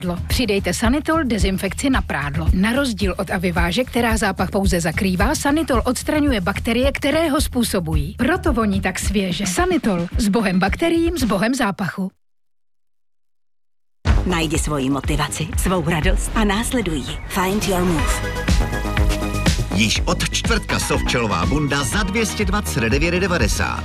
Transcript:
Přidejte Sanitol dezinfekci na prádlo. Na rozdíl od Aviváže, která zápach pouze zakrývá, Sanitol odstraňuje bakterie, které ho způsobují. Proto voní tak svěže. Sanitol. S bohem bakteriím, s bohem zápachu. Najdi svoji motivaci, svou radost a následuj ji. Find your move. Již od čtvrtka Sovčelová bunda za 229,90.